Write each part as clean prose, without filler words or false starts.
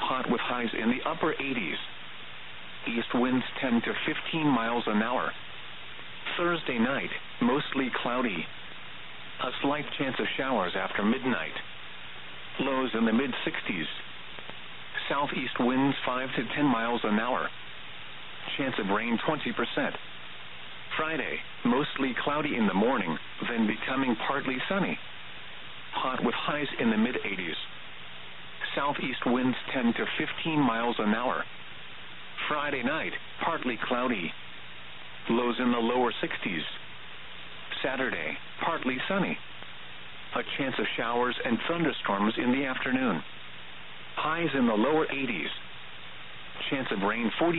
hot with highs in the upper 80s. East winds 10 to 15 miles an hour. Thursday night, mostly cloudy. A slight chance of showers after midnight. Lows in the mid-60s. Southeast winds 5 to 10 miles an hour. Chance of rain 20%. Friday, mostly cloudy in the morning, then becoming partly sunny. Hot with highs in the mid-80s. Southeast winds 10 to 15 miles an hour. Friday night, partly cloudy. Lows in the lower 60s. Saturday, partly sunny. A chance of showers and thunderstorms in the afternoon. Highs in the lower 80s. Chance of rain 40%.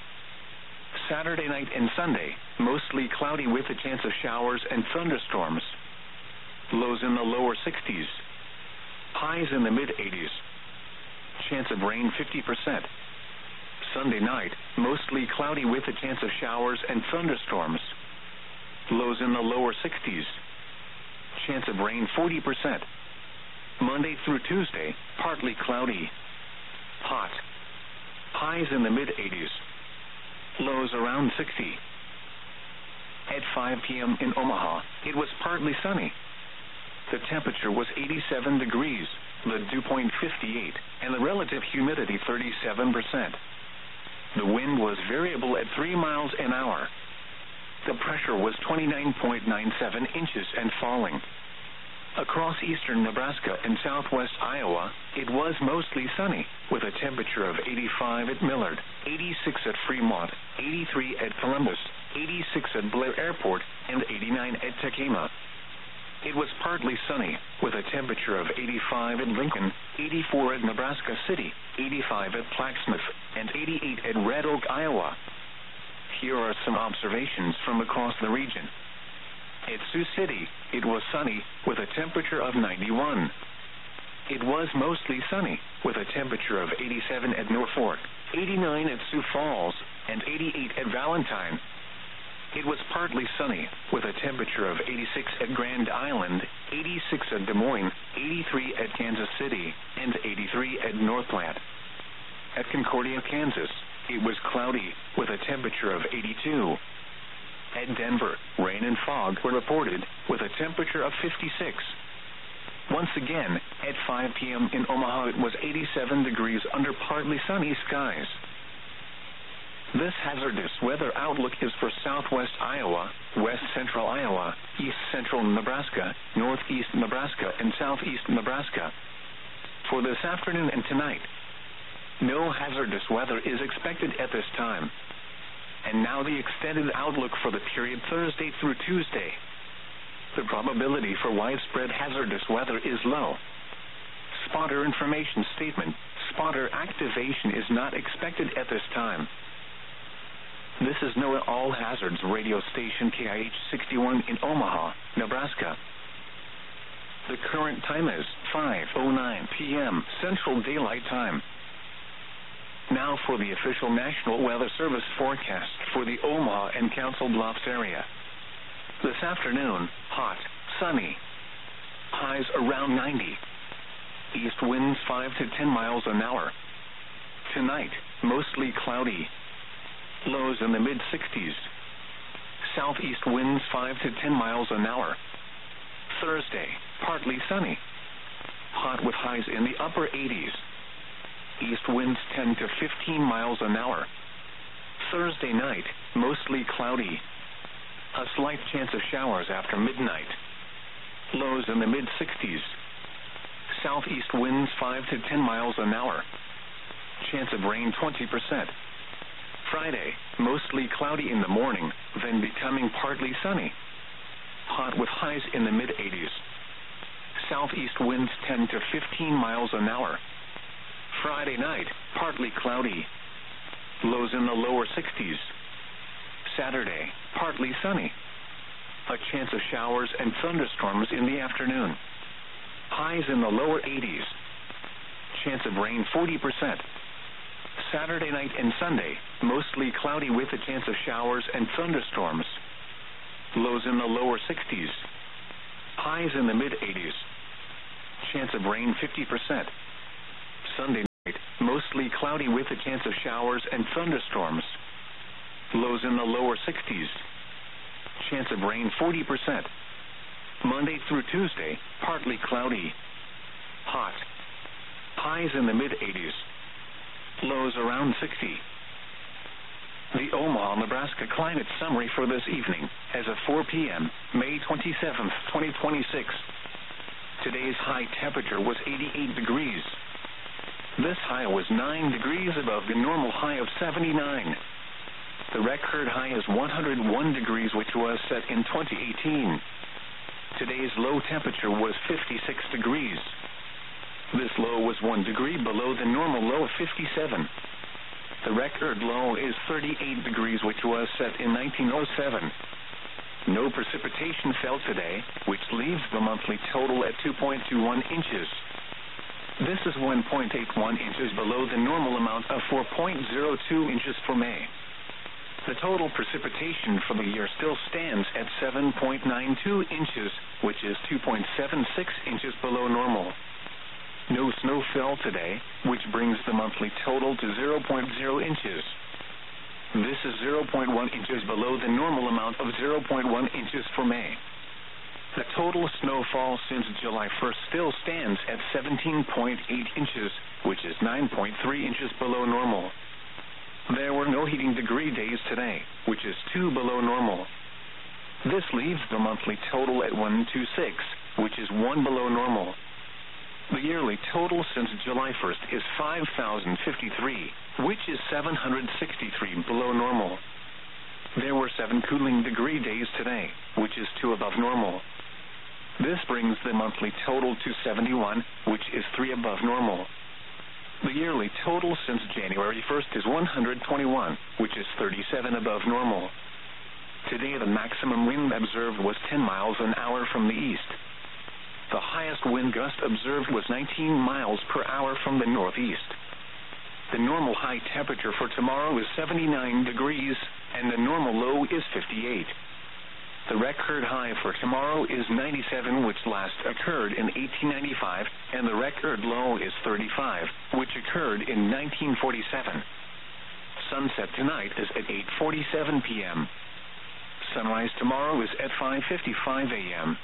Saturday night and Sunday, mostly cloudy with a chance of showers and thunderstorms. Lows in the lower 60s. Highs in the mid-80s. Chance of rain 50%. Sunday night, mostly cloudy with a chance of showers and thunderstorms. Lows in the lower 60s. Chance of rain 40%. Monday through Tuesday, partly cloudy. Hot. Highs in the mid-80s. Lows around 60. At 5 p.m. in Omaha, it was partly sunny. The temperature was 87 degrees, the dew point 58, and the relative humidity 37%. The wind was variable at 3 miles an hour. The pressure was 29.97 inches and falling. Across eastern Nebraska and southwest Iowa, it was mostly sunny, with a temperature of 85 at Millard, 86 at Fremont, 83 at Columbus, 86 at Blair Airport, and 89 at Tacoma. It was partly sunny, with a temperature of 85 at Lincoln, 84 at Nebraska City, 85 at Plaquemine, and 88 at Red Oak, Iowa. Here are some observations from across the region. At Sioux City, it was sunny, with a temperature of 91. It was mostly sunny, with a temperature of 87 at Norfolk, 89 at Sioux Falls, and 88 at Valentine. It was partly sunny, with a temperature of 86 at Grand Island, 86 at Des Moines, 83 at Kansas City, and 83 at North Platte. At Concordia, Kansas, it was cloudy, with a temperature of 82. At Denver, rain and fog were reported, with a temperature of 56. Once again, at 5 p.m. in Omaha, it was 87 degrees under partly sunny skies. This hazardous weather outlook is for southwest Iowa, west central Iowa, east central Nebraska, northeast Nebraska, and southeast Nebraska. For this afternoon and tonight, no hazardous weather is expected at this time. And now the extended outlook for the period Thursday through Tuesday. The probability for widespread hazardous weather is low. Spotter information statement: spotter activation is not expected at this time. This is NOAA All Hazards radio station KIH 61 in Omaha, Nebraska. The current time is 5:09 p.m. Central Daylight Time. Now for the official National Weather Service forecast for the Omaha and Council Bluffs area. This afternoon, hot, sunny. Highs around 90. East winds 5 to 10 miles an hour. Tonight, mostly cloudy. Lows in the mid-60s. Southeast winds 5 to 10 miles an hour. Thursday, partly sunny. Hot with highs in the upper 80s. East winds 10 to 15 miles an hour. Thursday night, mostly cloudy. A slight chance of showers after midnight. Lows in the mid-60s. Southeast winds 5 to 10 miles an hour. Chance of rain 20%. Friday, mostly cloudy in the morning, then becoming partly sunny. Hot with highs in the mid-80s. Southeast winds 10 to 15 miles an hour. Friday night, partly cloudy. Lows in the lower 60s. Saturday, partly sunny. A chance of showers and thunderstorms in the afternoon. Highs in the lower 80s. Chance of rain 40%. Saturday night and Sunday, mostly cloudy with a chance of showers and thunderstorms. Lows in the lower 60s. Highs in the mid-80s. Chance of rain 50%. Sunday night, mostly cloudy with a chance of showers and thunderstorms. Lows in the lower 60s. Chance of rain 40%. Monday through Tuesday, partly cloudy. Hot. Highs in the mid-80s. Lows around 60. The Omaha, Nebraska climate summary for this evening, as of 4 p.m., May 27th, 2026. Today's high temperature was 88 degrees. This high was 9 degrees above the normal high of 79. The record high is 101 degrees, which was set in 2018. Today's low temperature was 56 degrees. This low was 1 degree below the normal low of 57. The record low is 38 degrees, which was set in 1907. No precipitation fell today, which leaves the monthly total at 2.21 inches. This is 1.81 inches below the normal amount of 4.02 inches for May. The total precipitation for the year still stands at 7.92 inches, which is 2.76 inches below normal. No snow fell today, which brings the monthly total to 0.0 inches. This is 0.1 inches below the normal amount of 0.1 inches for May. The total snowfall since July 1st still stands at 17.8 inches, which is 9.3 inches below normal. There were no heating degree days today, which is 2 below normal. This leaves the monthly total at 126, which is 1 below normal. The yearly total since July 1st is 5,053, which is 763 below normal. There were 7 cooling degree days today, which is 2 above normal. This brings the monthly total to 71, which is 3 above normal. The yearly total since January 1st is 121, which is 37 above normal. Today the maximum wind observed was 10 miles an hour from the east. The highest wind gust observed was 19 miles per hour from the northeast. The normal high temperature for tomorrow is 79 degrees, and the normal low is 58. The record high for tomorrow is 97, which last occurred in 1895, and the record low is 35, which occurred in 1947. Sunset tonight is at 8:47 p.m. Sunrise tomorrow is at 5:55 a.m.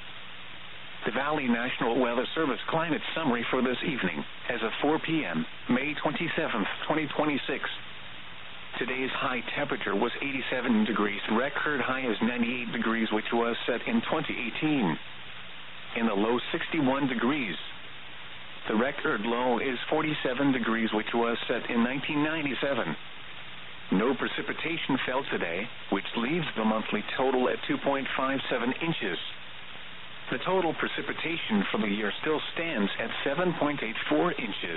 The Valley National Weather Service climate summary for this evening, as of 4 p.m., May 27th, 2026. Today's high temperature was 87 degrees. Record high is 98 degrees, which was set in 2018. In the low 61 degrees. The record low is 47 degrees, which was set in 1997. No precipitation fell today, which leaves the monthly total at 2.57 inches. The total precipitation for the year still stands at 7.84 inches.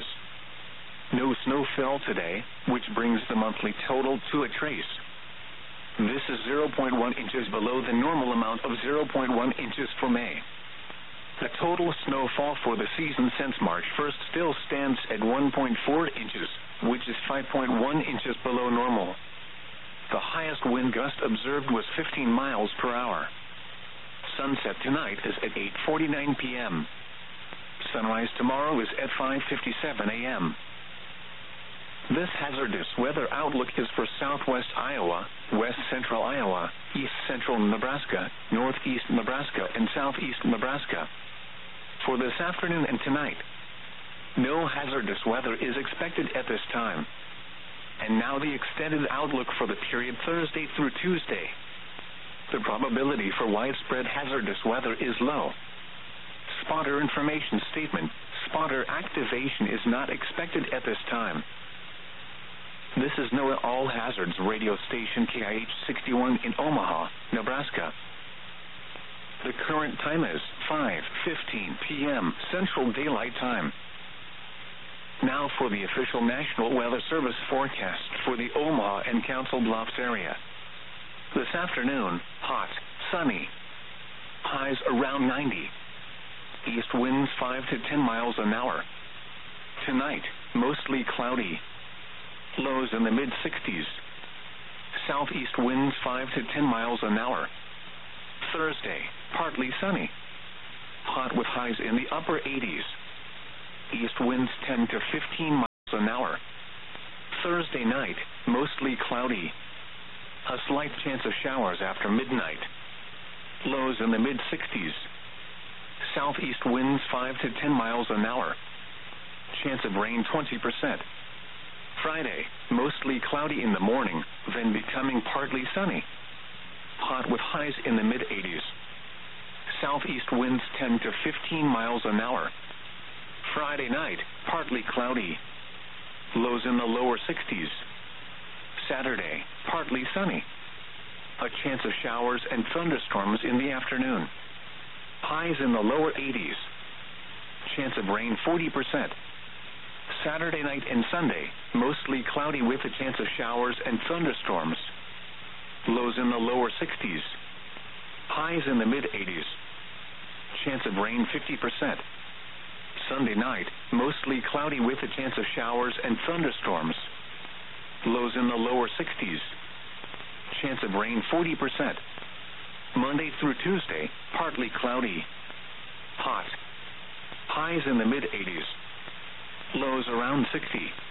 No snow fell today, which brings the monthly total to a trace. This is 0.1 inches below the normal amount of 0.1 inches for May. The total snowfall for the season since March 1st still stands at 1.4 inches, which is 5.1 inches below normal. The highest wind gust observed was 15 miles per hour. Sunset tonight is at 8:49 p.m. Sunrise tomorrow is at 5:57 a.m. This hazardous weather outlook is for southwest Iowa, west central Iowa, east central Nebraska, northeast Nebraska, and southeast Nebraska. For this afternoon and tonight, no hazardous weather is expected at this time. And now the extended outlook for the period Thursday through Tuesday. The probability for widespread hazardous weather is low. Spotter information statement: spotter activation is not expected at this time. This is NOAA All Hazards radio station KIH 61 in Omaha, Nebraska. The current time is 5:15 p.m. Central Daylight Time. Now for the official National Weather Service forecast for the Omaha and Council Bluffs area. This afternoon, hot, sunny. Highs around 90. East winds 5 to 10 miles an hour. Tonight, mostly cloudy. Lows in the mid-60s. Southeast winds 5 to 10 miles an hour. Thursday, partly sunny. Hot with highs in the upper 80s. East winds 10 to 15 miles. an hour. Thursday night, mostly cloudy. A slight chance of showers after midnight. Lows in the mid-60s. Southeast winds 5 to 10 miles an hour. Chance of rain 20%. Friday, mostly cloudy in the morning, then becoming partly sunny. Hot with highs in the mid-80s. Southeast winds 10 to 15 miles an hour. Friday night, partly cloudy. Lows in the lower 60s. Saturday, partly sunny. A chance of showers and thunderstorms in the afternoon. Highs in the lower 80s. Chance of rain 40%. Saturday night and Sunday, mostly cloudy with a chance of showers and thunderstorms. Lows in the lower 60s. Highs in the mid-80s. Chance of rain 50%. Sunday night, mostly cloudy with a chance of showers and thunderstorms. Lows in the lower 60s. Chance of rain 40%. Monday through Tuesday, partly cloudy. Hot. Highs in the mid-80s. Lows around 60.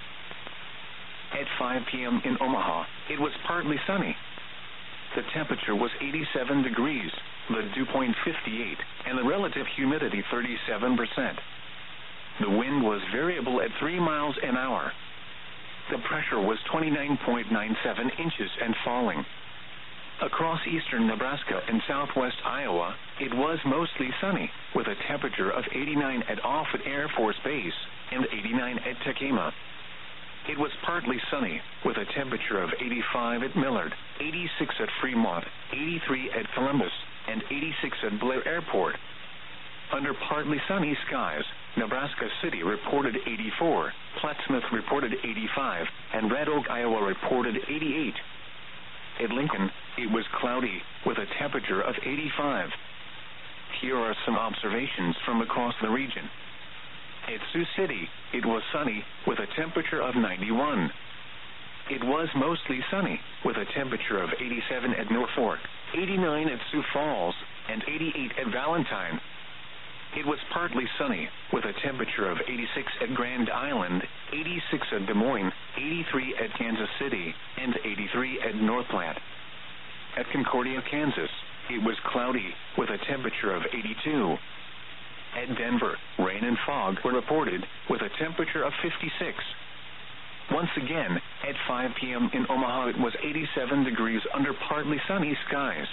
At 5 p.m. in Omaha, it was partly sunny. The temperature was 87 degrees, the dew point 58, and the relative humidity 37%. The wind was variable at 3 miles an hour. The pressure was 29.97 inches and falling. Across eastern Nebraska and southwest Iowa, it was mostly sunny, with a temperature of 89 at Offutt Air Force Base and 89 at Tekema. It was partly sunny, with a temperature of 85 at Millard, 86 at Fremont, 83 at Columbus, and 86 at Blair Airport. Under partly sunny skies, Nebraska City reported 84, Plattsmouth reported 85, and Red Oak, Iowa reported 88. At Lincoln, it was cloudy, with a temperature of 85. Here are some observations from across the region. At Sioux City, it was sunny, with a temperature of 91. It was mostly sunny, with a temperature of 87 at Norfolk, 89 at Sioux Falls, and 88 at Valentine. It was partly sunny, with a temperature of 86 at Grand Island, 86 at Des Moines, 83 at Kansas City, and 83 at North Platte. At Concordia, Kansas, it was cloudy, with a temperature of 82. At Denver, rain and fog were reported, with a temperature of 56. Once again, at 5 p.m. in Omaha, it was 87 degrees under partly sunny skies.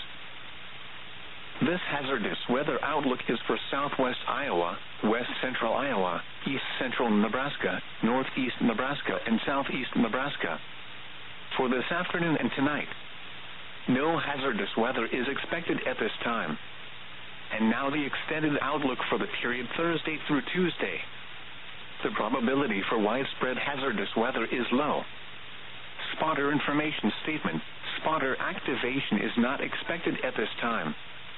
This hazardous weather outlook is for southwest Iowa, west central Iowa, east central Nebraska, northeast Nebraska, and southeast Nebraska. For this afternoon and tonight, no hazardous weather is expected at this time. And now the extended outlook for the period Thursday through Tuesday. The probability for widespread hazardous weather is low. Spotter information statement: spotter activation is not expected at this time.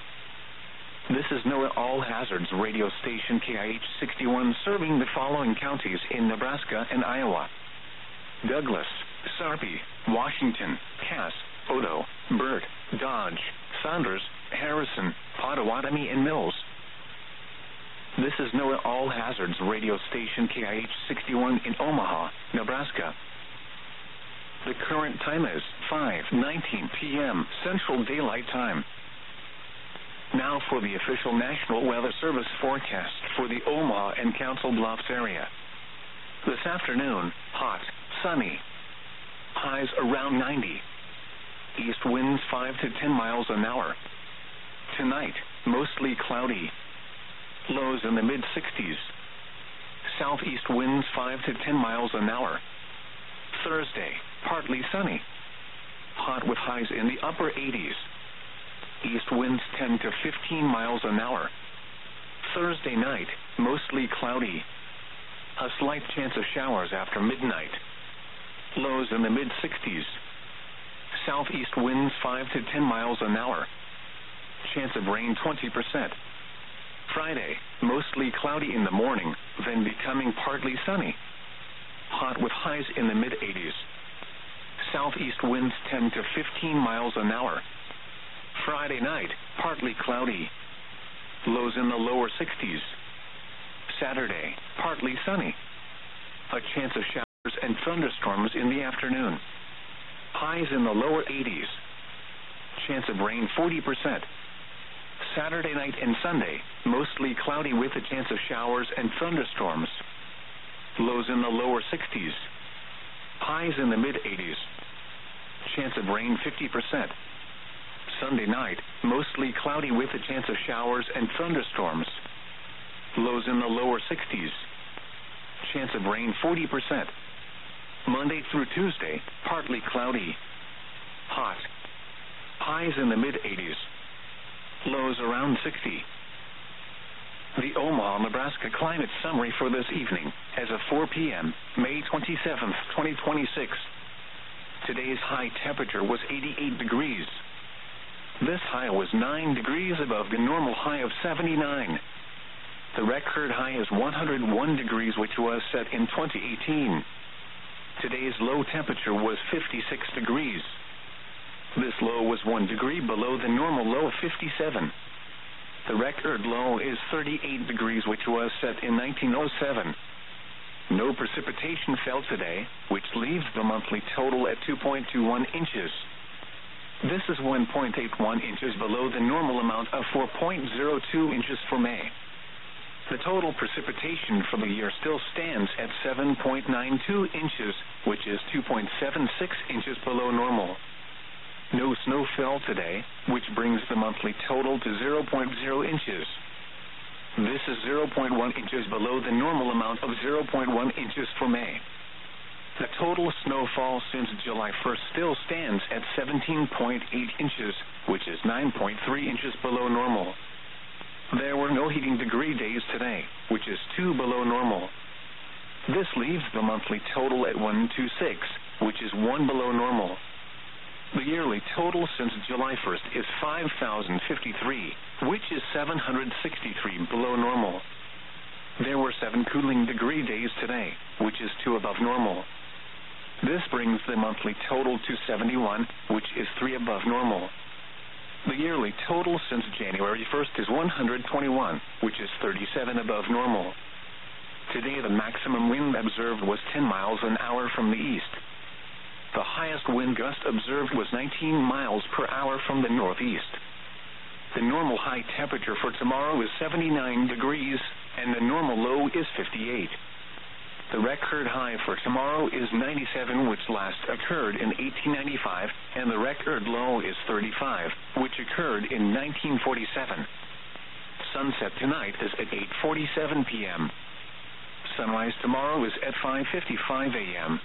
This is NOAA All Hazards radio station KIH 61 serving the following counties in Nebraska and Iowa: Douglas, Sarpy, Washington, Cass, Odo, Burt, Dodge, Saunders, Harrison, Pottawatomie, and Mills. This is NOAA All Hazards radio station KIH 61 in Omaha, Nebraska. The current time is 5:19 p.m. Central Daylight Time. Now for the official National Weather Service forecast for the Omaha and Council Bluffs area. This afternoon, hot, sunny. Highs around 90. East winds 5 to 10 miles an hour. Tonight, mostly cloudy. Lows in the mid-60s. Southeast winds 5 to 10 miles an hour. Thursday, partly sunny. Hot with highs in the upper 80s. East winds 10 to 15 miles an hour. Thursday night, mostly cloudy. A slight chance of showers after midnight. Lows in the mid-60s. Southeast winds 5 to 10 miles an hour. Chance of rain 20%. Friday, mostly cloudy in the morning, then becoming partly sunny. Hot with highs in the mid-80s. Southeast winds 10 to 15 miles an hour. Friday night, partly cloudy. Lows in the lower 60s. Saturday, partly sunny. A chance of showers. and thunderstorms in the afternoon. Highs in the lower 80s. Chance of rain 40%. Saturday night and Sunday, mostly cloudy with a chance of showers and thunderstorms. Lows in the lower 60s. Highs in the mid-80s. Chance of rain 50%. Sunday night, mostly cloudy with a chance of showers and thunderstorms. Lows in the lower 60s. Chance of rain 40%. Monday through Tuesday, partly cloudy. Hot. Highs in the mid-80s. Lows around 60. The Omaha, Nebraska climate summary for this evening, as of 4 p.m., May 27th, 2026. Today's high temperature was 88 degrees. This high was 9 degrees above the normal high of 79. The record high is 101 degrees, which was set in 2018. Today's low temperature was 56 degrees. This low was 1 degree below the normal low of 57. The record low is 38 degrees, which was set in 1907. No precipitation fell today, which leaves the monthly total at 2.21 inches. This is 1.81 inches below the normal amount of 4.02 inches for May. The total precipitation for the year still stands at 7.92 inches, which is 2.76 inches below normal. No snow fell today, which brings the monthly total to 0.0 inches. This is 0.1 inches below the normal amount of 0.1 inches for May. The total snowfall since July 1st still stands at 17.8 inches, which is 9.3 inches below normal. There were no heating degree days today, which is 2 below normal. This leaves the monthly total at 126, which is 1 below normal. The yearly total since July 1st is 5,053, which is 763 below normal. There were 7 cooling degree days today, which is 2 above normal. This brings the monthly total to 71, which is 3 above normal. The yearly total since January 1st is 121, which is 37 above normal. Today the maximum wind observed was 10 miles an hour from the east. The highest wind gust observed was 19 miles per hour from the northeast. The normal high temperature for tomorrow is 79 degrees, and the normal low is 58. The record high for tomorrow is 97, which last occurred in 1895, and the record low is 35, which occurred in 1947. Sunset tonight is at 8:47 p.m. Sunrise tomorrow is at 5:55 a.m.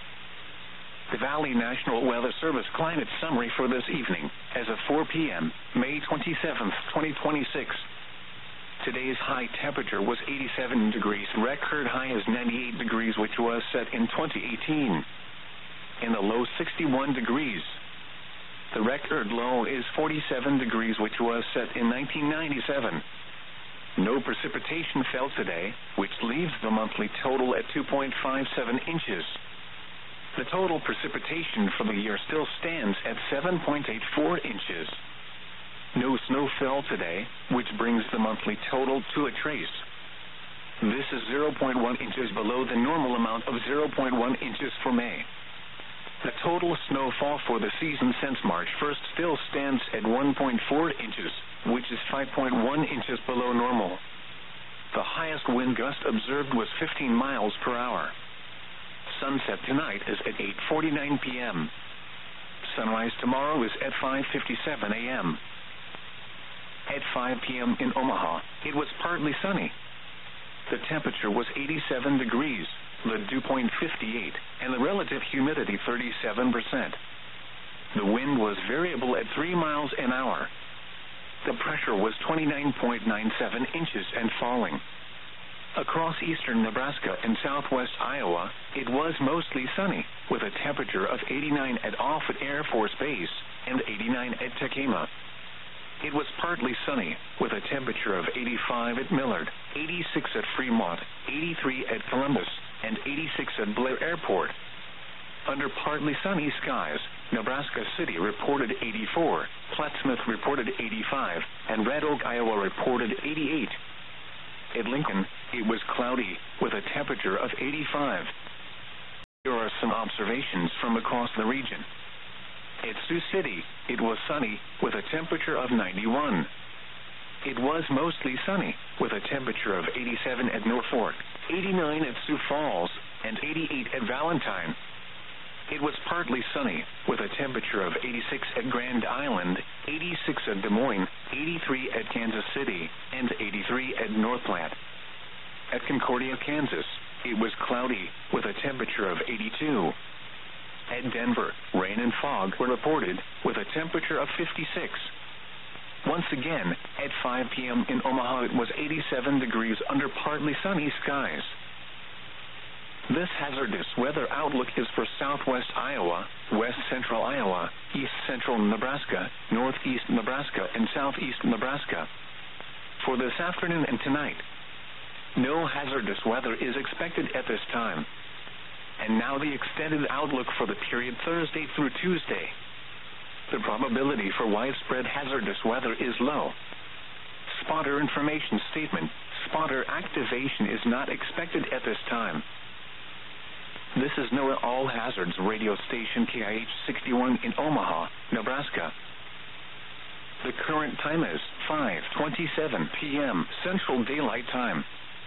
The Valley National Weather Service climate summary for this evening, as of 4 p.m., May 27th, 2026. Today's high temperature was 87 degrees. Record high is 98 degrees, which was set in 2018. In the low 61 degrees. The record low is 47 degrees, which was set in 1997. No precipitation fell today, which leaves the monthly total at 2.57 inches. The total precipitation for the year still stands at 7.84 inches. No snow fell today, which brings the monthly total to a trace. This is 0.1 inches below the normal amount of 0.1 inches for May. The total snowfall for the season since March 1st still stands at 1.4 inches, which is 5.1 inches below normal. The highest wind gust observed was 15 miles per hour. Sunset tonight is at 8:49 p.m. Sunrise tomorrow is at 5:57 a.m. At 5 p.m. in Omaha, it was partly sunny. The temperature was 87 degrees, the dew point 58, and the relative humidity 37%. The wind was variable at 3 miles an hour. The pressure was 29.97 inches and falling. Across eastern Nebraska and southwest Iowa, it was mostly sunny, with a temperature of 89 at Offutt Air Force Base and 89 at Tekema. It was partly sunny, with a temperature of 85 at Millard, 86 at Fremont, 83 at Columbus, and 86 at Blair Airport. Under partly sunny skies, Nebraska City reported 84, Plattsmouth reported 85, and Red Oak, Iowa reported 88. At Lincoln, it was cloudy, with a temperature of 85. some observations from across the region. At Sioux City, it was sunny with a temperature of 91. It was mostly sunny with a temperature of 87 at Norfolk, 89 at Sioux Falls, and 88 at Valentine. It was partly sunny with a temperature of 86 at Grand Island, 86 at Des Moines, 83 at Kansas City, and 83 at North Platte. At Concordia, Kansas, it was cloudy with a temperature of 82. At Denver, rain and fog were reported with a temperature of 56. Once again, at 5 p.m. in Omaha, it was 87 degrees under partly sunny skies. This hazardous weather outlook is for southwest Iowa, west central Iowa, east central Nebraska, northeast Nebraska, and southeast Nebraska. For this afternoon and tonight, no hazardous weather is expected at this time. And now the extended outlook for the period Thursday through Tuesday. The probability for widespread hazardous weather is low. Spotter information statement: spotter activation is not expected at this time. This is NOAA All Hazards radio station KIH 61 in Omaha, Nebraska. The current time is 5:27 p.m. Central Daylight Time.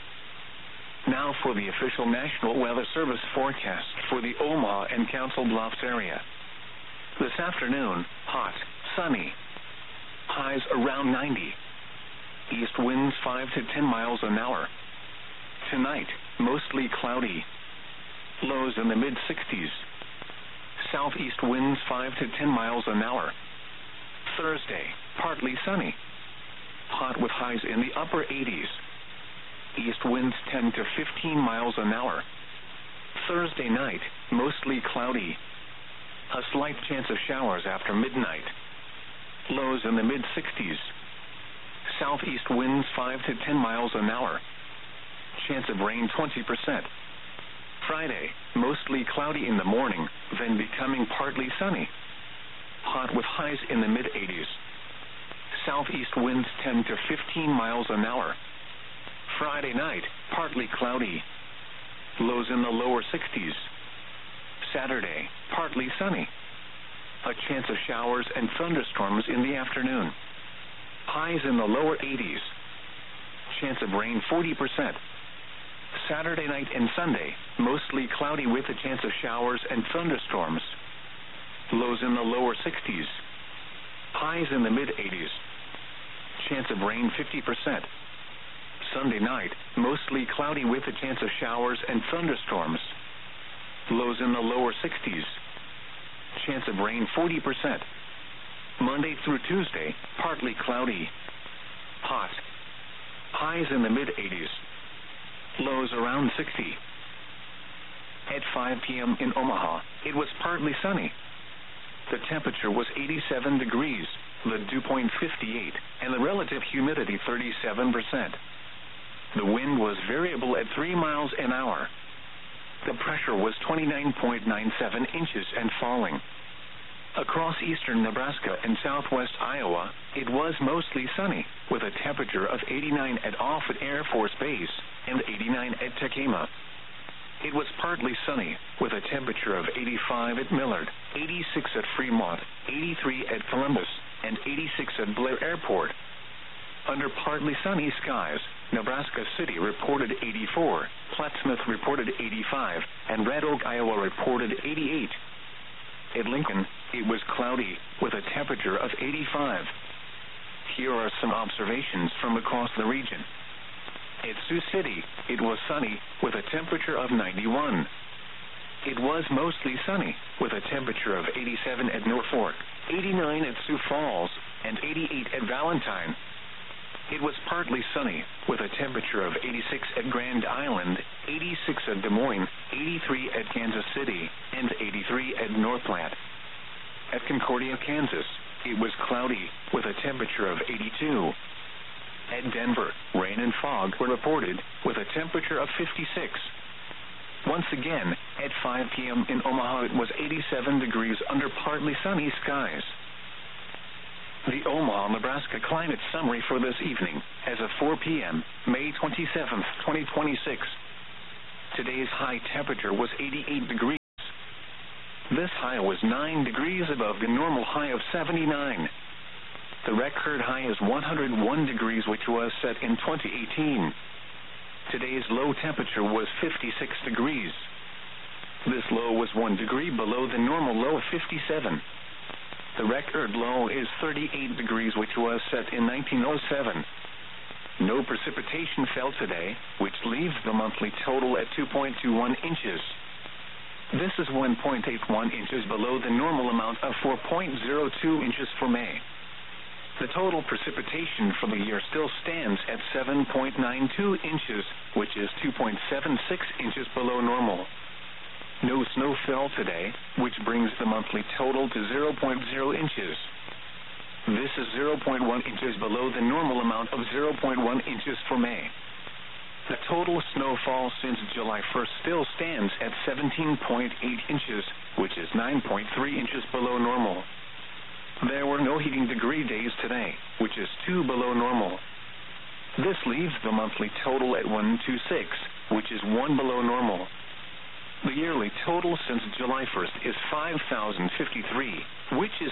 Now for the official National Weather Service forecast for the Omaha and Council Bluffs area. This afternoon, hot, sunny. Highs around 90. East winds 5 to 10 miles an hour. Tonight, mostly cloudy. Lows in the mid-60s. Southeast winds 5 to 10 miles an hour. Thursday, partly sunny. Hot with highs in the upper 80s. East winds 10 to 15 miles an hour. Thursday night, mostly cloudy. A slight chance of showers after midnight. Lows in the mid-60s. Southeast winds 5 to 10 miles an hour. Chance of rain 20%. Friday, mostly cloudy in the morning, then becoming partly sunny. Hot with highs in the mid-80s. Southeast winds 10 to 15 miles an hour. Friday night, partly cloudy. Lows in the lower 60s. Saturday, partly sunny. A chance of showers and thunderstorms in the afternoon. Highs in the lower 80s. Chance of rain 40%. Saturday night and Sunday, mostly cloudy with a chance of showers and thunderstorms. Lows in the lower 60s. Highs in the mid-80s. Chance of rain 50%. Sunday night, mostly cloudy with a chance of showers and thunderstorms. Lows in the lower 60s. Chance of rain 40%. Monday through Tuesday, partly cloudy. Hot. Highs in the mid-80s. Lows around 60. At 5 p.m. in Omaha, it was partly sunny. The temperature was 87 degrees, the dew point 58, and the relative humidity 37%. The wind was variable at 3 miles an hour. The pressure was 29.97 inches and falling. Across eastern Nebraska and southwest Iowa, it was mostly sunny, with a temperature of 89 at Offutt Air Force Base and 89 at Tekema. It was partly sunny, with a temperature of 85 at Millard, 86 at Fremont, 83 at Columbus, and 86 at Blair Airport. Under partly sunny skies, Nebraska City reported 84, Plattsmouth reported 85, and Red Oak, Iowa reported 88. At Lincoln, it was cloudy, with a temperature of 85. Here are some observations from across the region. At Sioux City, it was sunny, with a temperature of 91. It was mostly sunny, with a temperature of 87 at Norfolk, 89 at Sioux Falls, and 88 at Valentine. It was partly sunny, with a temperature of 86 at Grand Island, 86 at Des Moines, 83 at Kansas City, and 83 at North Platte. At Concordia, Kansas, it was cloudy, with a temperature of 82. At Denver, rain and fog were reported, with a temperature of 56. Once again, at 5 p.m. in Omaha, it was 87 degrees under partly sunny skies. The Omaha, Nebraska climate summary for this evening, as of 4 p.m., May 27, 2026. Today's high temperature was 88 degrees. high was 9 degrees above the normal high of 79. The record high is 101 degrees, which was set in 2018. Today's low temperature was 56 degrees. This low was 1 degree below the normal low of 57. The record low is 38 degrees, which was set in 1907. No precipitation fell today, which leaves the monthly total at 2.21 inches. This is 1.81 inches below the normal amount of 4.02 inches for May. The total precipitation for the year still stands at 7.92 inches, which is 2.76 inches below normal. No snow fell today, which brings the monthly total to 0.0 inches. This is 0.1 inches below the normal amount of 0.1 inches for May. The total snowfall since July 1st still stands at 17.8 inches, which is 9.3 inches below normal. There were no heating degree days today, which is 2 below normal. This leaves the monthly total at 126, which is 1 below normal. The yearly total since July 1st is 5,053, which is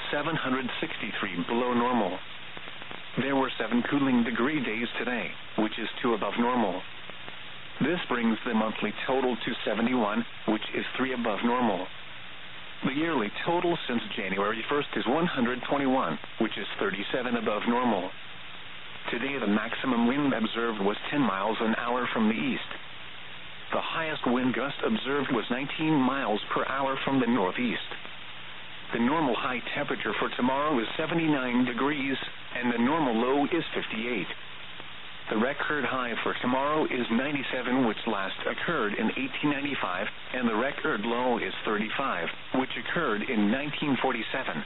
763 below normal. There were 7 cooling degree days today, which is 2 above normal. This brings the monthly total to 71, which is 3 above normal. The yearly total since January 1st is 121, which is 37 above normal. Today the maximum wind observed was 10 miles an hour from the east. The highest wind gust observed was 19 miles per hour from the northeast. The normal high temperature for tomorrow is 79 degrees, and the normal low is 58. The record high for tomorrow is 97, which last occurred in 1895, and the record low is 35, which occurred in 1947.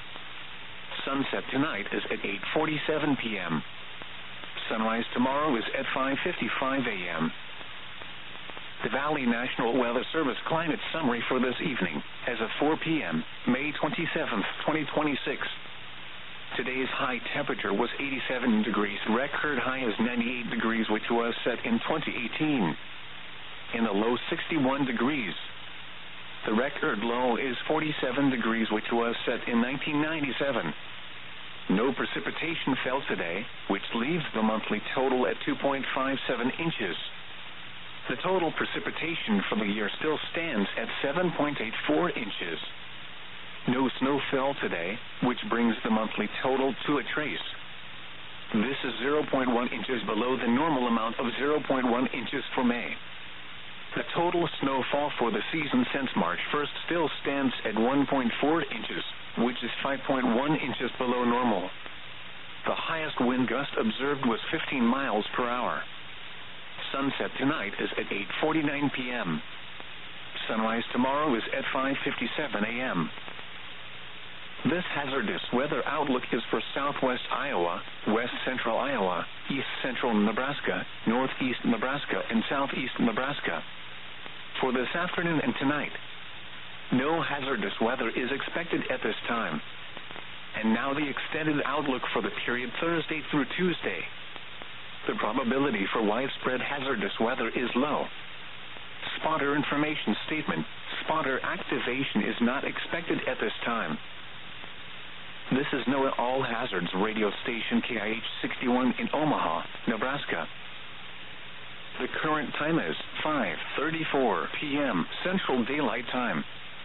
Sunset tonight is at 8:47 p.m. Sunrise tomorrow is at 5:55 a.m. The Valley National Weather Service climate summary for this evening, as of 4 p.m., May 27th, 2026. Today's high temperature was 87 degrees. Record high is 98 degrees, which was set in 2018. In the low 61 degrees. The record low is 47 degrees, which was set in 1997. No precipitation fell today, which leaves the monthly total at 2.57 inches. The total precipitation for the year still stands at 7.84 inches. No snow fell today, which brings the monthly total to a trace. This is 0.1 inches below the normal amount of 0.1 inches for May. The total snowfall for the season since March 1st still stands at 1.4 inches, which is 5.1 inches below normal. The highest wind gust observed was 15 miles per hour. Sunset tonight is at 8:49 p.m. Sunrise tomorrow is at 5:57 a.m. This hazardous weather outlook is for southwest Iowa, west central Iowa, east central Nebraska, northeast Nebraska, and southeast Nebraska. For this afternoon and tonight, no hazardous weather is expected at this time. And now the extended outlook for the period Thursday through Tuesday. The probability for widespread hazardous weather is low. Spotter information statement: spotter activation is not expected at this time. This is NOAA All Hazards radio station KIH 61 in Omaha, Nebraska. The current time is 5:34 p.m. Central Daylight Time.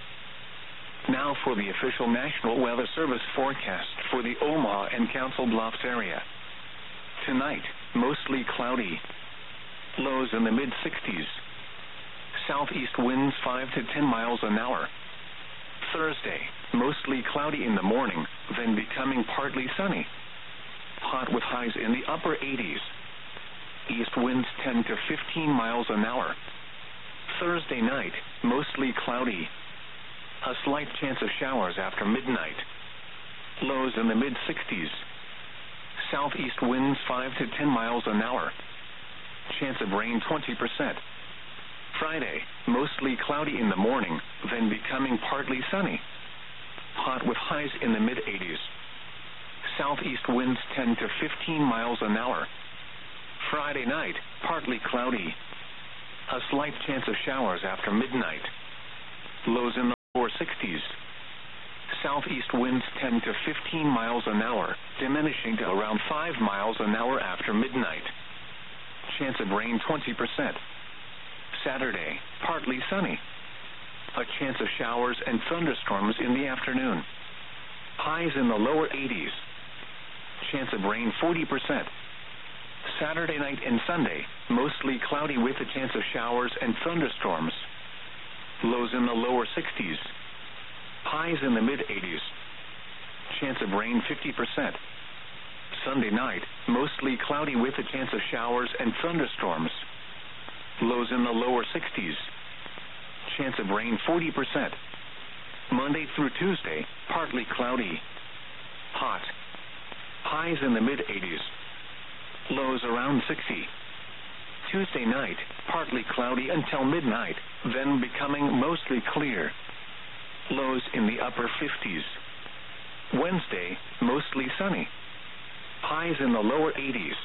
Now for the official National Weather Service forecast for the Omaha and Council Bluffs area. Tonight, mostly cloudy. Lows in the mid-60s. Southeast winds 5 to 10 miles an hour. Thursday, mostly cloudy in the morning, then becoming partly sunny. Hot with highs in the upper 80s. East winds 10 to 15 miles an hour. Thursday night, mostly cloudy. A slight chance of showers after midnight. Lows in the mid-60s. Southeast winds 5 to 10 miles an hour. Chance of rain 20%. Friday, mostly cloudy in the morning, then becoming partly sunny. Hot with highs in the mid-80s. Southeast winds 10 to 15 miles an hour. Friday night, partly cloudy. A slight chance of showers after midnight. Lows in the lower 60s. Southeast winds 10 to 15 miles an hour, diminishing to around 5 miles an hour after midnight. Chance of rain 20%. Saturday, partly sunny. A chance of showers and thunderstorms in the afternoon. Highs in the lower 80s. Chance of rain 40%. Saturday night and Sunday, mostly cloudy with a chance of showers and thunderstorms. Lows in the lower 60s. Highs in the mid-80s. Chance of rain 50%. Sunday night, mostly cloudy with a chance of showers and thunderstorms. Lows in the lower 60s. Chance of rain 40%. Monday through Tuesday, partly cloudy. Hot. Highs in the mid-80s. Lows around 60. Tuesday night, partly cloudy until midnight, then becoming mostly clear. Lows in the upper 50s. Wednesday, mostly sunny. Highs in the lower 80s.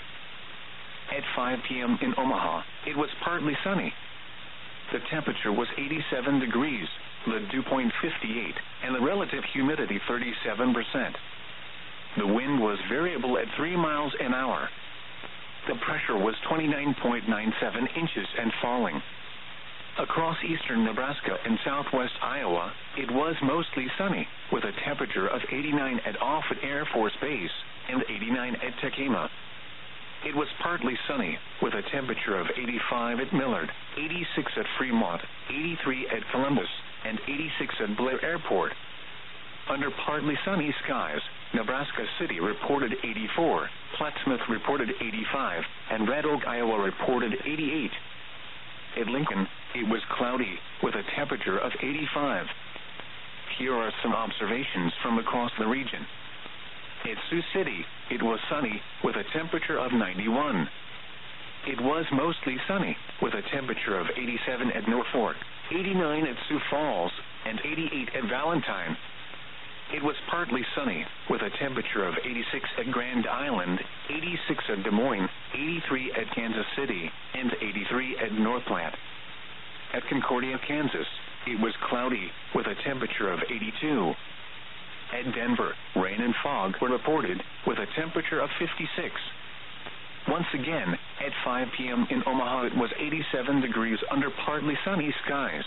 At 5 p.m. in Omaha, it was partly sunny. The temperature was 87 degrees, the dew point 58, and the relative humidity 37%. The wind was variable at 3 miles an hour. The pressure was 29.97 inches and falling. Across eastern Nebraska and southwest Iowa, it was mostly sunny, with a temperature of 89 at Offutt Air Force Base and 89 at Tekema. It was partly sunny, with a temperature of 85 at Millard, 86 at Fremont, 83 at Columbus, and 86 at Blair Airport. Under partly sunny skies, Nebraska City reported 84, Plattsmouth reported 85, and Red Oak, Iowa reported 88. At Lincoln, it was cloudy, with a temperature of 85. Here are some observations from across the region. At Sioux City, it was sunny, with a temperature of 91. It was mostly sunny, with a temperature of 87 at Norfolk, 89 at Sioux Falls, and 88 at Valentine. It was partly sunny, with a temperature of 86 at Grand Island, 86 at Des Moines, 83 at Kansas City, and 83 at North Platte. At Concordia, Kansas, it was cloudy, with a temperature of 82. At Denver, rain and fog were reported, with a temperature of 56. Once again, at 5 p.m. in Omaha, it was 87 degrees under partly sunny skies.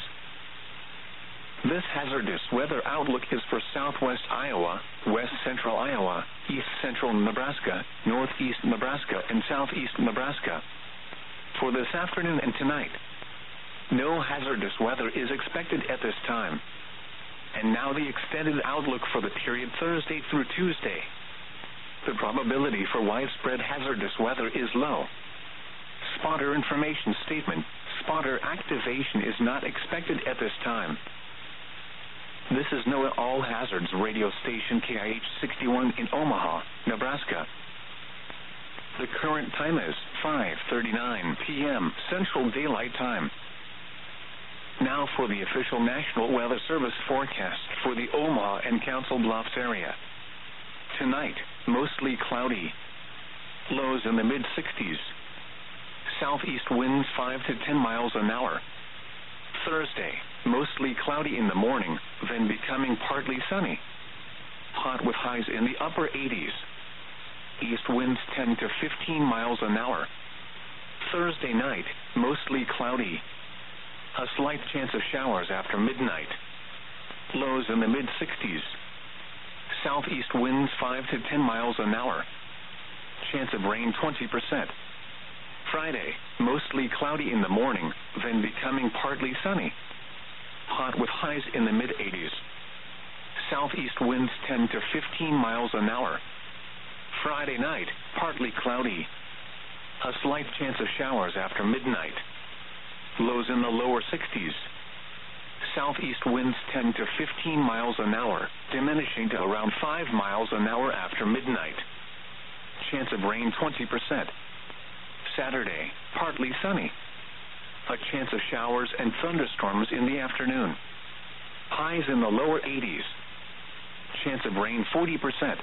This hazardous weather outlook is for southwest Iowa, west central Iowa, east central Nebraska, northeast Nebraska, and southeast Nebraska. For this afternoon and tonight, no hazardous weather is expected at this time. And now the extended outlook for the period Thursday through Tuesday. The probability for widespread hazardous weather is low. Spotter information statement: spotter activation is not expected at this time. This is NOAA All Hazards radio station KIH 61 in Omaha, Nebraska. The current time is 5:39 p.m. Central Daylight Time. Now for the official National Weather Service forecast for the Omaha and Council Bluffs area. Tonight, mostly cloudy. Lows in the mid-60s. Southeast winds 5 to 10 miles an hour. Thursday, mostly cloudy in the morning, then becoming partly sunny. Hot with highs in the upper 80s. East winds 10 to 15 miles an hour. Thursday night, mostly cloudy. A slight chance of showers after midnight. Lows in the mid-60s. Southeast winds 5 to 10 miles an hour. Chance of rain 20%. Friday, mostly cloudy in the morning, then becoming partly sunny. Hot with highs in the mid-80s. Southeast winds 10 to 15 miles an hour. Friday night, partly cloudy. A slight chance of showers after midnight. Lows in the lower 60s. Southeast winds 10 to 15 miles an hour, diminishing to around 5 miles an hour after midnight. Chance of rain 20%. Saturday, partly sunny. A chance of showers and thunderstorms in the afternoon. Highs in the lower 80s. Chance of rain 40%.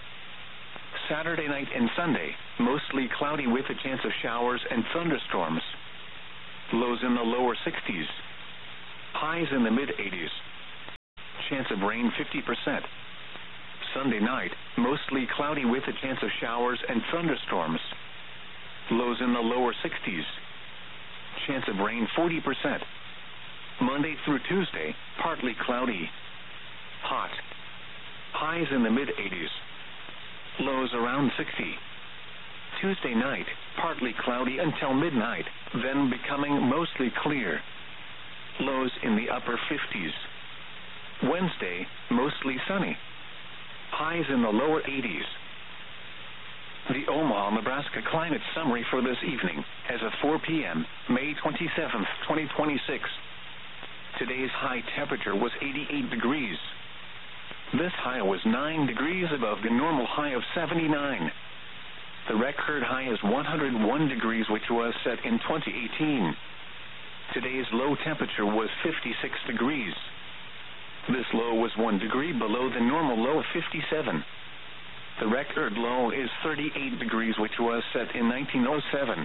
Saturday night and Sunday, mostly cloudy with a chance of showers and thunderstorms. Lows in the lower 60s. Highs in the mid-80s. chance of rain 50%. Sunday night, mostly cloudy with a chance of showers and thunderstorms. Lows in the lower 60s. Chance of rain 40%. Monday through Tuesday, partly cloudy. Hot. Highs in the mid-80s. Lows around 60. Tuesday night, partly cloudy until midnight, then becoming mostly clear. Lows in the upper 50s. Wednesday, mostly sunny. Highs in the lower 80s. The Omaha, Nebraska climate summary for this evening, as of 4 p.m., May 27th, 2026. Today's high temperature was 88 degrees. This high was 9 degrees above the normal high of 79. The record high is 101 degrees, which was set in 2018. Today's low temperature was 56 degrees. This low was 1 degree below the normal low of 57. The record low is 38 degrees, which was set in 1907.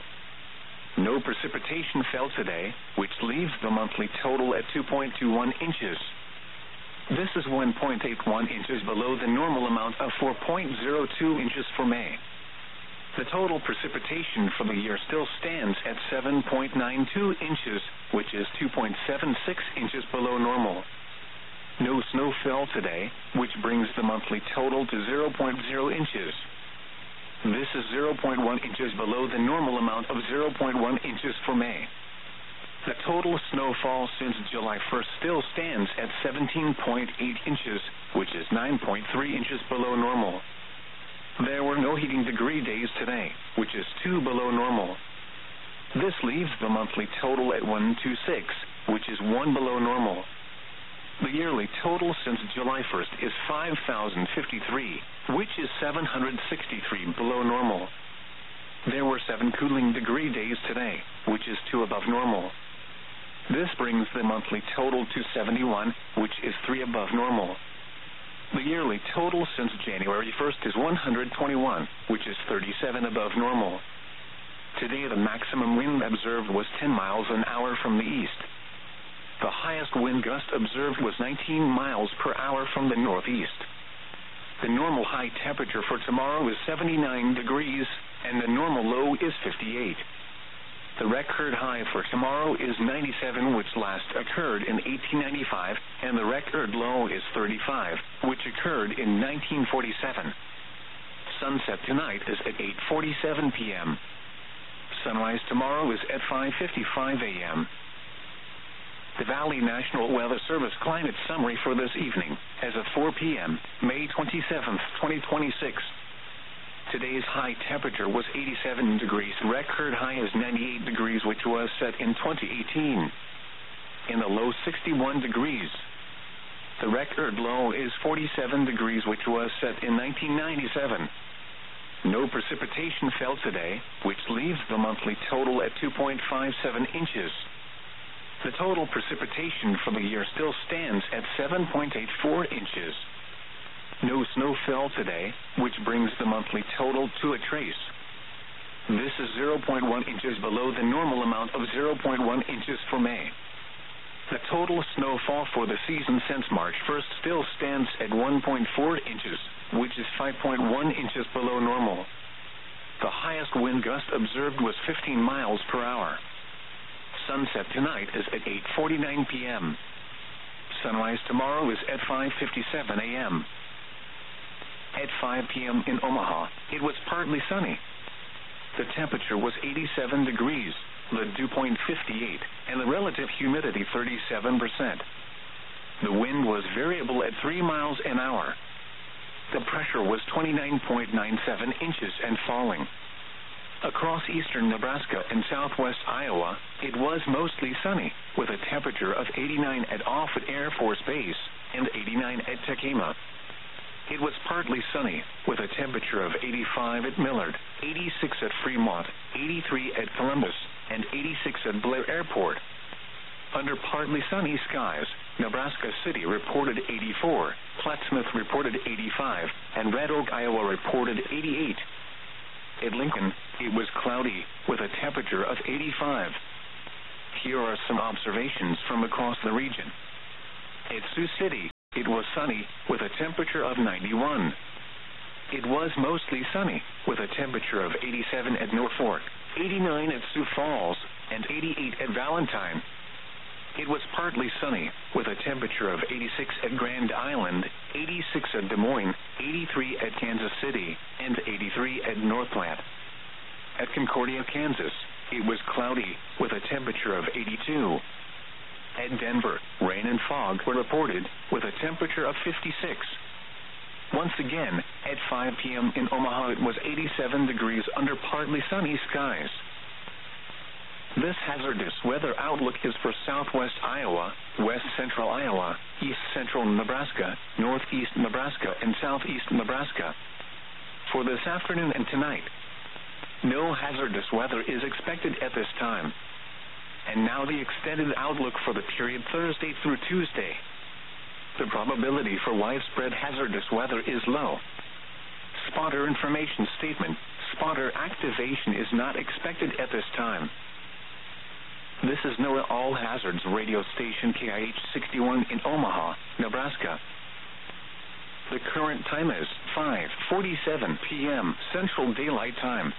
No precipitation fell today, which leaves the monthly total at 2.21 inches. This is 1.81 inches below the normal amount of 4.02 inches for May. The total precipitation for the year still stands at 7.92 inches, which is 2.76 inches below normal. No snow fell today, which brings the monthly total to 0.0 inches. This is 0.1 inches below the normal amount of 0.1 inches for May. The total snowfall since July 1st still stands at 17.8 inches, which is 9.3 inches below normal. There were no heating degree days today, which is 2 below normal. This leaves the monthly total at 126, which is 1 below normal. The yearly total since July 1st is 5,053, which is 763 below normal. There were 7 cooling degree days today, which is 2 above normal. This brings the monthly total to 71, which is 3 above normal. The yearly total since January 1st is 121, which is 37 above normal. Today the maximum wind observed was 10 miles an hour from the east. The highest wind gust observed was 19 miles per hour from the northeast. The normal high temperature for tomorrow is 79 degrees, and the normal low is 58. The record high for tomorrow is 97, which last occurred in 1895, and the record low is 35, which occurred in 1947. Sunset tonight is at 8:47 p.m. Sunrise tomorrow is at 5:55 a.m. The Valley National Weather Service climate summary for this evening, as of 4 p.m., May 27th, 2026. Today's high temperature was 87 degrees. Record high is 98 degrees, which was set in 2018. In the low 61 degrees. The record low is 47 degrees, which was set in 1997. No precipitation fell today, which leaves the monthly total at 2.57 inches. The total precipitation for the year still stands at 7.84 inches. No snow fell today, which brings the monthly total to a trace. This is 0.1 inches below the normal amount of 0.1 inches for May. The total snowfall for the season since March 1st still stands at 1.4 inches, which is 5.1 inches below normal. The highest wind gust observed was 15 miles per hour. Sunset tonight is at 8:49 p.m. Sunrise tomorrow is at 5:57 a.m. At 5 p.m. in Omaha, it was partly sunny. The temperature was 87 degrees, the dew point 58, and the relative humidity 37%. The wind was variable at 3 miles an hour. The pressure was 29.97 inches and falling. Across eastern Nebraska and southwest Iowa, it was mostly sunny, with a temperature of 89 at Offutt Air Force Base and 89 at Tekema. It was partly sunny, with a temperature of 85 at Millard, 86 at Fremont, 83 at Columbus, and 86 at Blair Airport. Under partly sunny skies, Nebraska City reported 84, Plattsmouth reported 85, and Red Oak, Iowa reported 88. At Lincoln, it was cloudy, with a temperature of 85. Here are some observations from across the region. At Sioux City, it was sunny, with a temperature of 91. It was mostly sunny, with a temperature of 87 at Norfolk, 89 at Sioux Falls, and 88 at Valentine. It was partly sunny, with a temperature of 86 at Grand Island, 86 at Des Moines, 83 at Kansas City, and 83 at North Platte. At Concordia, Kansas, it was cloudy, with a temperature of 82. At Denver, rain and fog were reported, with a temperature of 56. Once again, at 5 p.m. in Omaha, it was 87 degrees under partly sunny skies. This hazardous weather outlook is for southwest Iowa, west central Iowa, east central Nebraska, northeast Nebraska, and southeast Nebraska. For this afternoon and tonight, no hazardous weather is expected at this time. And now the extended outlook for the period Thursday through Tuesday. The probability for widespread hazardous weather is low. Spotter information statement: spotter activation is not expected at this time. This is NOAA All Hazards radio station KIH 61 in Omaha, Nebraska. The current time is 5:47 p.m. Central Daylight Time.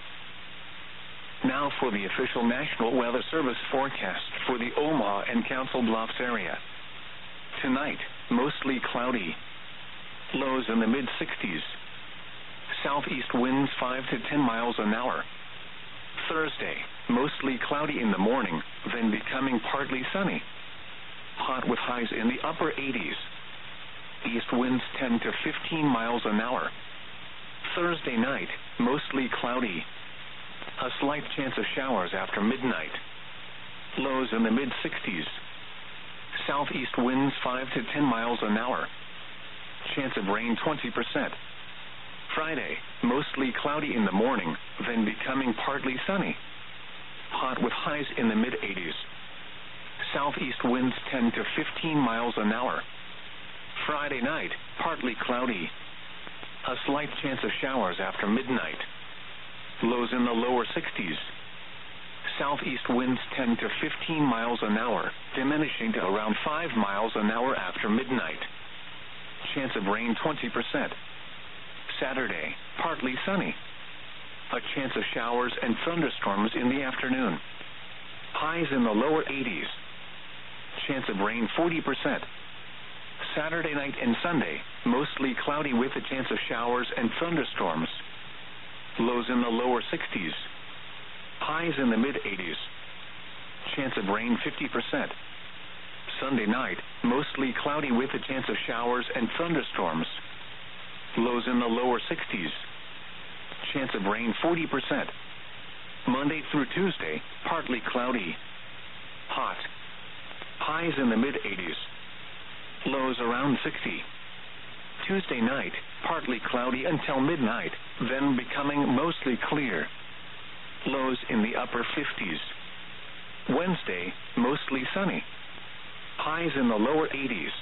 Now for the official National Weather Service forecast for the Omaha and Council Bluffs area. Tonight, mostly cloudy. Lows in the mid-60s. Southeast winds 5 to 10 miles an hour. Thursday, mostly cloudy in the morning, then becoming partly sunny. Hot with highs in the upper 80s. East winds 10 to 15 miles an hour. Thursday night, mostly cloudy. A slight chance of showers after midnight. Lows in the mid-60s. Southeast winds 5 to 10 miles an hour. Chance of rain 20%. Friday, mostly cloudy in the morning, then becoming partly sunny. Hot with highs in the mid-80s. Southeast winds 10 to 15 miles an hour. Friday night, partly cloudy. A slight chance of showers after midnight. Lows in the lower 60s. Southeast winds 10 to 15 miles an hour, diminishing to around 5 miles an hour after midnight. Chance of rain 20%. Saturday, partly sunny. A chance of showers and thunderstorms in the afternoon. Highs in the lower 80s. Chance of rain 40%. Saturday night and Sunday, mostly cloudy with a chance of showers and thunderstorms. Lows in the lower 60s. Highs in the mid-80s. Chance of rain 50%. Sunday night, mostly cloudy with a chance of showers and thunderstorms. Lows in the lower 60s. Chance of rain 40%. Monday through Tuesday, partly cloudy. Hot. Highs in the mid-80s. Lows around 60. Tuesday night, partly cloudy until midnight, then becoming mostly clear. Lows in the upper 50s. Wednesday, mostly sunny. Highs in the lower 80s.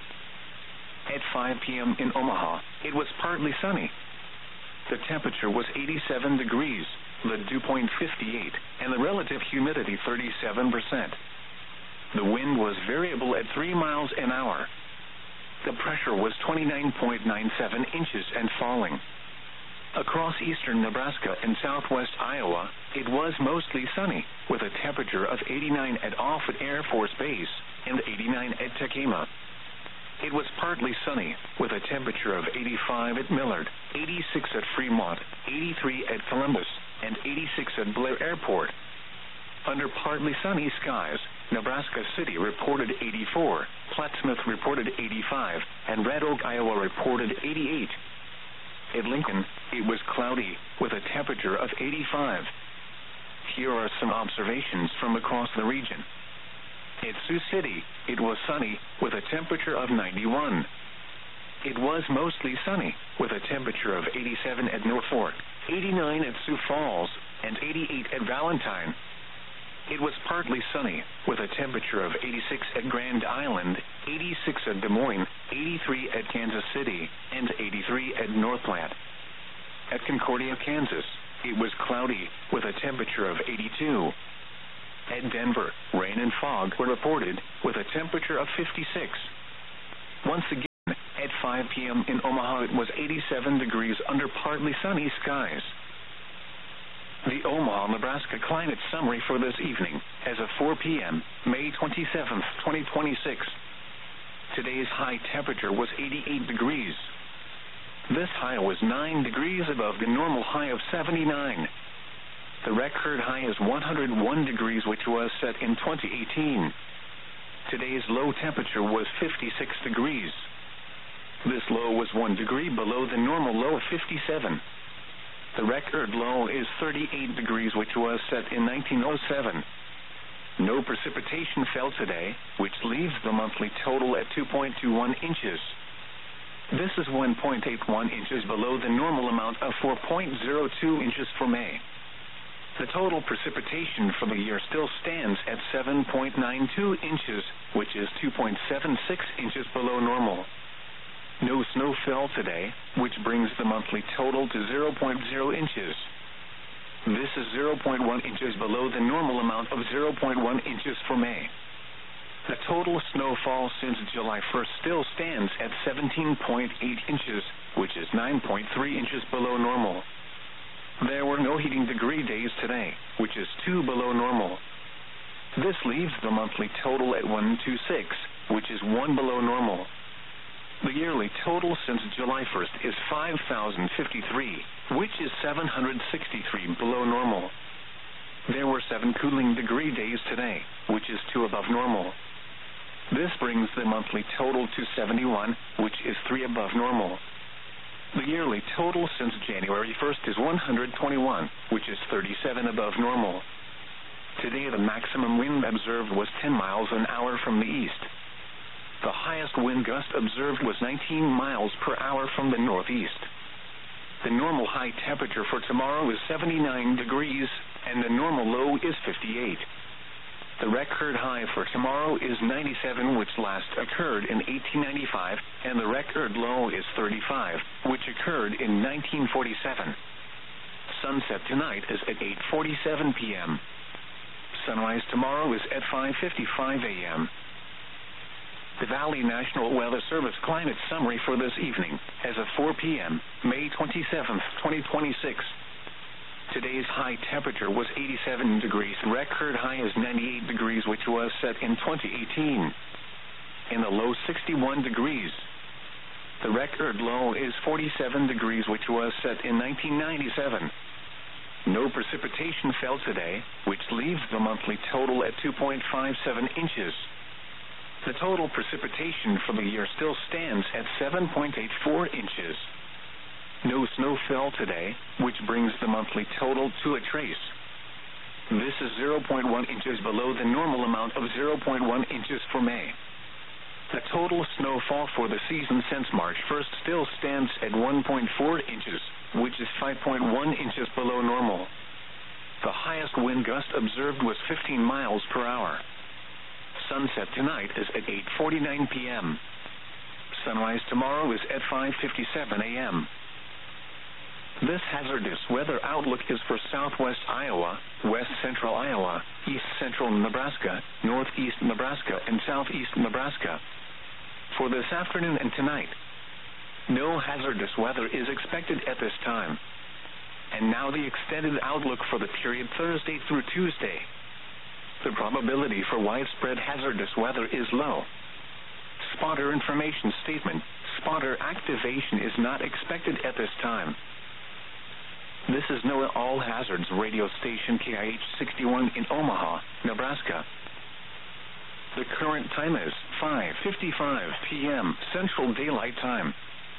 At 5 p.m. in Omaha, it was partly sunny. The temperature was 87 degrees, the dew point 58, and the relative humidity 37%. The wind was variable at 3 miles an hour. The pressure was 29.97 inches and falling. Across eastern Nebraska and southwest Iowa, it was mostly sunny, with a temperature of 89 at Offutt Air Force Base and 89 at Tekema. It was partly sunny, with a temperature of 85 at Millard, 86 at Fremont, 83 at Columbus, and 86 at Blair Airport. Under partly sunny skies, Nebraska City reported 84, Plattsmouth reported 85, and Red Oak, Iowa reported 88. At Lincoln, it was cloudy, with a temperature of 85. Here are some observations from across the region. At Sioux City, it was sunny, with a temperature of 91. It was mostly sunny, with a temperature of 87 at Norfolk, 89 at Sioux Falls, and 88 at Valentine. It was partly sunny, with a temperature of 86 at Grand Island, 86 at Des Moines, 83 at Kansas City, and 83 at North Platte. At Concordia, Kansas, it was cloudy, with a temperature of 82. At Denver, rain and fog were reported, with a temperature of 56. Once again, 5 p.m. in Omaha, it was 87 degrees under partly sunny skies. The Omaha, Nebraska climate summary for this evening, as of 4 p.m., May 27th, 2026. Today's high temperature was 88 degrees. This high was 9 degrees above the normal high of 79. The record high is 101 degrees, which was set in 2018. Today's low temperature was 56 degrees. This low was 1 degree below the normal low of 57. The record low is 38 degrees, which was set in 1907. No precipitation fell today, which leaves the monthly total at 2.21 inches. This is 1.81 inches below the normal amount of 4.02 inches for May. The total precipitation for the year still stands at 7.92 inches, which is 2.76 inches below normal. No snow fell today, which brings the monthly total to 0.0 inches. This is 0.1 inches below the normal amount of 0.1 inches for May. The total snowfall since July 1st still stands at 17.8 inches, which is 9.3 inches below normal. There were no heating degree days today, which is 2 below normal. This leaves the monthly total at 126, which is 1 below normal. The yearly total since July 1st is 5,053, which is 763 below normal. There were 7 cooling degree days today, which is 2 above normal. This brings the monthly total to 71, which is 3 above normal. The yearly total since January 1st is 121, which is 37 above normal. Today the maximum wind observed was 10 miles an hour from the east. The highest wind gust observed was 19 miles per hour from the northeast. The normal high temperature for tomorrow is 79 degrees, and the normal low is 58. The record high for tomorrow is 97, which last occurred in 1895, and the record low is 35, which occurred in 1947. Sunset tonight is at 8:47 p.m. Sunrise tomorrow is at 5:55 a.m. The Valley National Weather Service climate summary for this evening, as of 4 p.m., May 27th, 2026. Today's high temperature was 87 degrees. Record high is 98 degrees, which was set in 2018. In the low 61 degrees. The record low is 47 degrees, which was set in 1997. No precipitation fell today, which leaves the monthly total at 2.57 inches. The total precipitation for the year still stands at 7.84 inches. No snow fell today, which brings the monthly total to a trace. This is 0.1 inches below the normal amount of 0.1 inches for May. The total snowfall for the season since March 1st still stands at 1.4 inches, which is 5.1 inches below normal. The highest wind gust observed was 15 miles per hour. Sunset tonight is at 8:49 p.m. Sunrise tomorrow is at 5:57 a.m. This hazardous weather outlook is for southwest Iowa, west central Iowa, east central Nebraska, northeast Nebraska, and southeast Nebraska. For this afternoon and tonight, no hazardous weather is expected at this time. And now the extended outlook for the period Thursday through Tuesday. The probability for widespread hazardous weather is low. Spotter information statement: spotter activation is not expected at this time. This is NOAA All Hazards radio station KIH 61 in Omaha, Nebraska. The current time is 5:55 p.m. Central Daylight Time.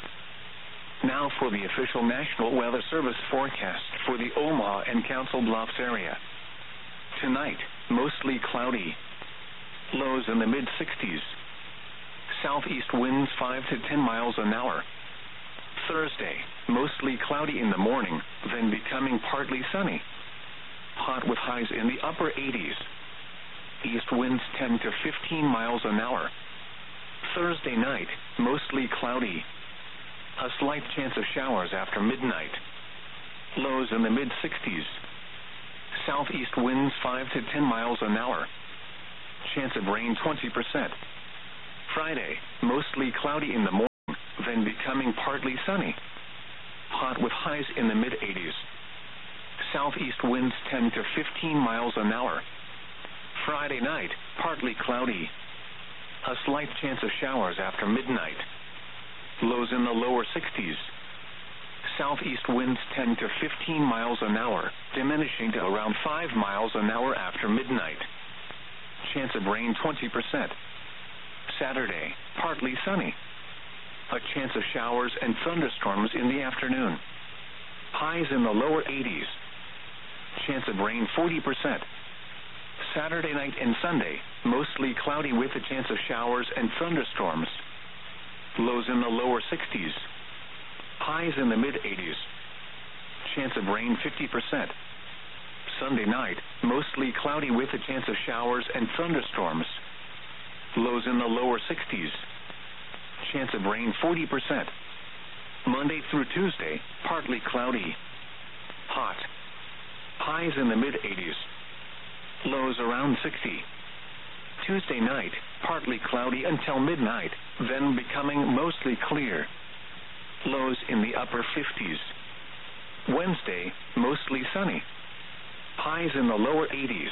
Now for the official National Weather Service forecast for the Omaha and Council Bluffs area. Tonight, mostly cloudy. Lows in the mid-60s. Southeast winds 5 to 10 miles an hour. Thursday, mostly cloudy in the morning, then becoming partly sunny. Hot with highs in the upper 80s. East winds 10 to 15 miles an hour. Thursday night, mostly cloudy. A slight chance of showers after midnight. Lows in the mid-60s. Southeast winds 5 to 10 miles an hour. Chance of rain 20%. Friday, mostly cloudy in the morning, then becoming partly sunny. Hot with highs in the mid-80s. Southeast winds 10 to 15 miles an hour. Friday night, partly cloudy. A slight chance of showers after midnight. Lows in the lower 60s. Southeast winds 10 to 15 miles an hour, diminishing to around 5 miles an hour after midnight. Chance of rain 20%. Saturday, partly sunny. A chance of showers and thunderstorms in the afternoon. Highs in the lower 80s. Chance of rain 40%. Saturday night and Sunday, mostly cloudy with a chance of showers and thunderstorms. Lows in the lower 60s. Highs in the mid-80s. Chance of rain 50%. Sunday night, mostly cloudy with a chance of showers and thunderstorms. Lows in the lower 60s. Chance of rain 40%. Monday through Tuesday, partly cloudy. Hot. Highs in the mid-80s. Lows around 60. Tuesday night, partly cloudy until midnight, then becoming mostly clear. Lows in the upper 50s. Wednesday, mostly sunny. Highs in the lower 80s.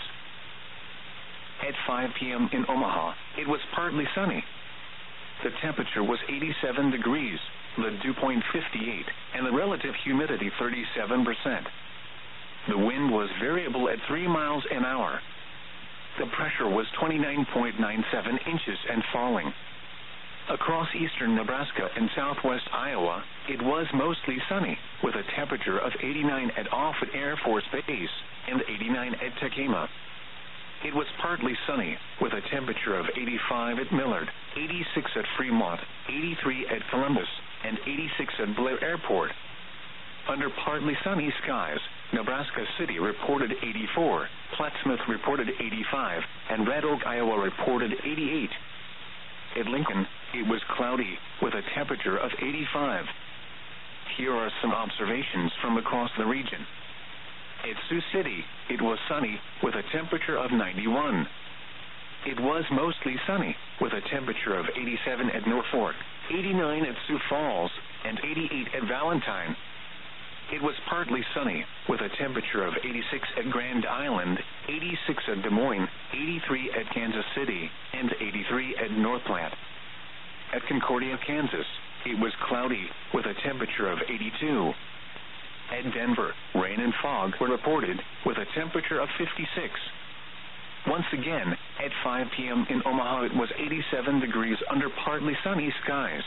At 5 p.m. in Omaha, it was partly sunny. The temperature was 87 degrees, the dew point 58, and the relative humidity 37%. The wind was variable at 3 miles an hour. The pressure was 29.97 inches and falling. Across eastern Nebraska and southwest Iowa, it was mostly sunny, with a temperature of 89 at Offutt Air Force Base and 89 at Tekema. It was partly sunny, with a temperature of 85 at Millard, 86 at Fremont, 83 at Columbus, and 86 at Blair Airport. Under partly sunny skies, Nebraska City reported 84, Plattsmouth reported 85, and Red Oak, Iowa reported 88. At Lincoln, it was cloudy, with a temperature of 85. Here are some observations from across the region. At Sioux City, it was sunny, with a temperature of 91. It was mostly sunny, with a temperature of 87 at Norfolk, 89 at Sioux Falls, and 88 at Valentine. It was partly sunny, with a temperature of 86 at Grand Island, 86 at Des Moines, 83 at Kansas City, and 83 at North Platte. At Concordia, Kansas, it was cloudy, with a temperature of 82. At Denver, rain and fog were reported, with a temperature of 56. Once again, at 5 p.m. in Omaha, it was 87 degrees under partly sunny skies.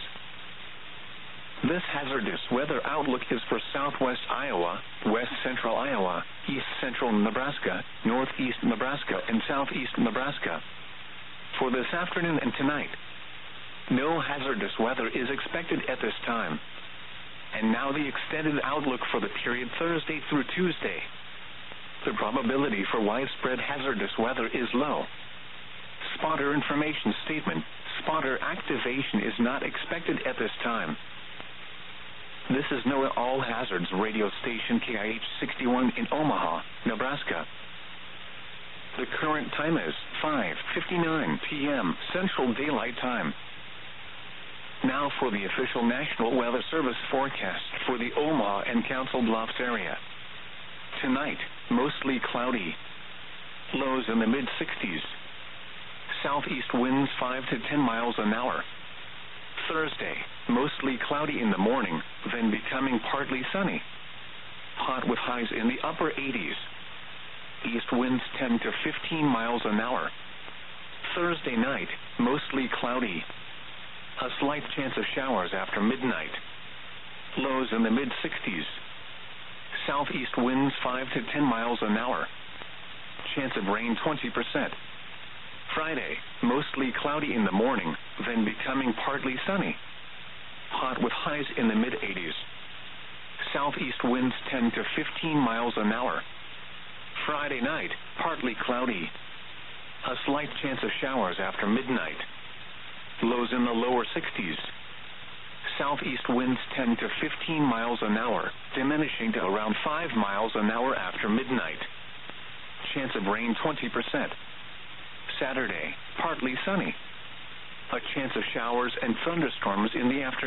This hazardous weather outlook is for southwest Iowa, west central Iowa, east central Nebraska, northeast Nebraska, and southeast Nebraska. For this afternoon and tonight, no hazardous weather is expected at this time. And now the extended outlook for the period Thursday through Tuesday. The probability for widespread hazardous weather is low. Spotter information statement: spotter activation is not expected at this time. This is NOAA All Hazards radio station KIH 61 in Omaha, Nebraska. The current time is 5:59 p.m. Central Daylight Time. Now for the official National Weather Service forecast for the Omaha and Council Bluffs area. Tonight, mostly cloudy. Lows in the mid-60s. Southeast winds 5 to 10 miles an hour. Thursday, mostly cloudy in the morning, then becoming partly sunny. Hot with highs in the upper 80s. East winds 10 to 15 miles an hour. Thursday night, mostly cloudy. A slight chance of showers after midnight. Lows in the mid-60s. Southeast winds 5 to 10 miles an hour. Chance of rain 20%. Friday, mostly cloudy in the morning, then becoming partly sunny. Hot with highs in the mid-80s. Southeast winds 10 to 15 miles an hour. Friday night, partly cloudy. A slight chance of showers after midnight. Lows in the lower 60s. Southeast winds 10 to 15 miles an hour, diminishing to around 5 miles an hour after midnight. Chance of rain 20%. Saturday, partly sunny. A chance of showers and thunderstorms in the afternoon.